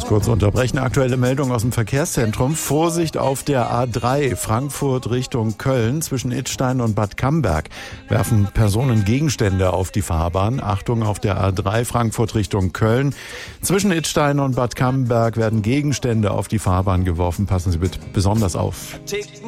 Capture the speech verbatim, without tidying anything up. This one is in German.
Kurz unterbrechen, aktuelle Meldung aus dem Verkehrszentrum. Vorsicht auf der A drei, Frankfurt Richtung Köln. Zwischen Idstein und Bad Camberg werfen Personen Gegenstände auf die Fahrbahn. Achtung auf der A drei, Frankfurt Richtung Köln. Zwischen Idstein und Bad Camberg werden Gegenstände auf die Fahrbahn geworfen. Passen Sie bitte besonders auf.